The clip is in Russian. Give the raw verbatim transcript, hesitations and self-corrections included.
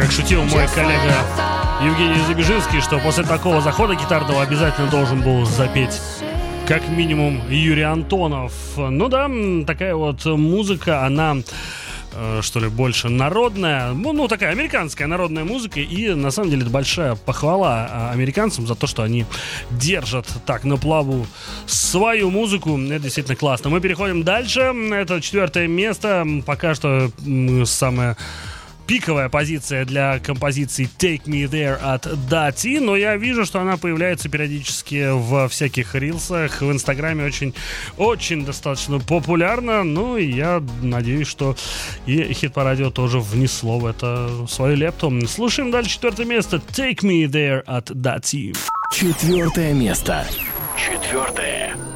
как шутил мой коллега Евгений Забежинский, что после такого захода гитарного обязательно должен был запеть как минимум Юрий Антонов. Ну да, такая вот музыка, она... что ли, больше народная, ну, ну, такая американская народная музыка, и, на самом деле, это большая похвала американцам за то, что они держат так на плаву свою музыку. Это действительно классно. Мы переходим дальше. Это четвертое место. Пока что самое... пиковая позиция для композиции Take Me There от Dati, но я вижу, что она появляется периодически в всяких рилсах, в Инстаграме очень, очень достаточно популярна, ну и я надеюсь, что и хит-парадио тоже внесло в это свою лепту. Слушаем дальше четвертое место Take Me There от Dati. Четвертое место. Четвертое.